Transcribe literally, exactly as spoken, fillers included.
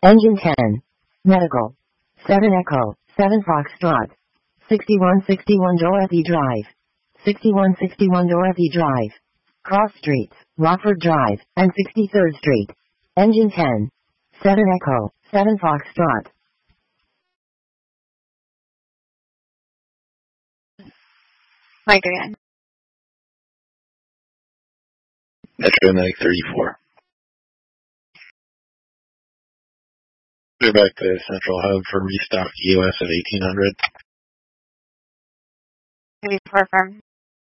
Engine ten. Medical. seven Echo, seven Foxtrot. sixty-one sixty-one Dorothy Drive. sixty-one sixty-one Dorothy Drive. Cross Streets, Rockford Drive, and sixty-third Street. Engine ten. seven Echo, seven Foxtrot. Mike again. Metro Medic thirty-four. Go back to Central Hub for restock U S at eighteen hundred. thirty-four firm.